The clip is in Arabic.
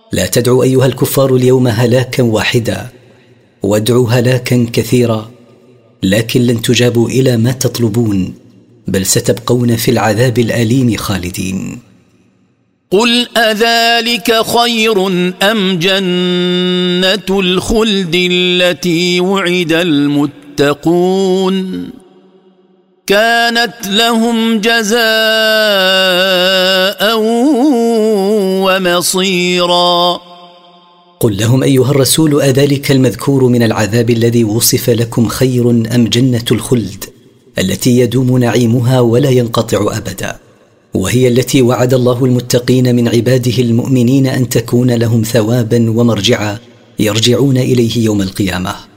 لا تدعوا أيها الكفار اليوم هلاكا واحدا، وادعوا هلاكا كثيرا، لكن لن تجابوا إلى ما تطلبون، بل ستبقون في العذاب الأليم خالدين. قل أذلك خير أم جنة الخلد التي وعد المتقون كانت لهم جزاء ومصيرا. قل لهم أيها الرسول: أذلك المذكور من العذاب الذي وصف لكم خير أم جنة الخلد التي يدوم نعيمها ولا ينقطع أبدا، وهي التي وعد الله المتقين من عباده المؤمنين أن تكون لهم ثوابا ومرجعا يرجعون إليه يوم القيامة.